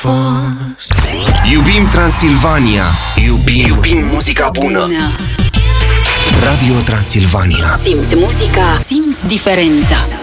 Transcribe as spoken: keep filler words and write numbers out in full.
fost. Iubim Transilvania. Iubim, Iubim muzica bună. bună. Radio Transilvania. Simți muzica, simți diferența.